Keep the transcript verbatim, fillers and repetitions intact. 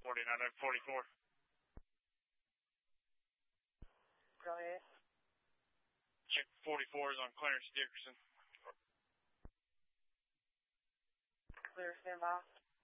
forty-nine forty-four. Go ahead. Chick forty-four is on Clarence Dickerson. Clear, stand by.